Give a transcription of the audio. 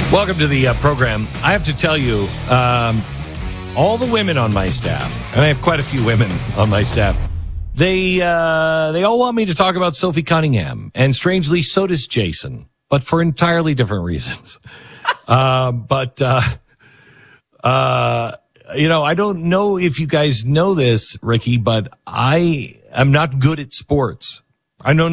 Welcome to the program. I have to tell you, all the women on my staff, and I have quite a few women on my staff, they all want me to talk about Sophie Cunningham, and strangely, so does Jason, but for entirely different reasons. I don't know if you guys know this, Ricky, but I am not good at sports. I know